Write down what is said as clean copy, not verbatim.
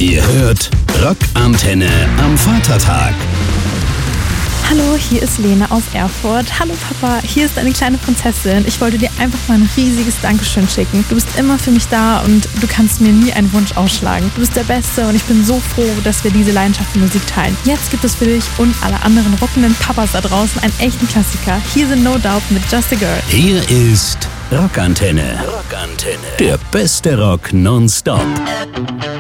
Ihr hört Rockantenne am Vatertag. Hallo, hier ist Lena aus Erfurt. Hallo Papa, hier ist deine kleine Prinzessin. Ich wollte dir einfach mal ein riesiges Dankeschön schicken. Du bist immer für mich da und du kannst mir nie einen Wunsch ausschlagen. Du bist der Beste und ich bin so froh, dass wir diese Leidenschaft für Musik teilen. Jetzt gibt es für dich und alle anderen rockenden Papas da draußen einen echten Klassiker. Hier sind No Doubt mit Just a Girl. Hier ist Rockantenne. Der beste Rock nonstop.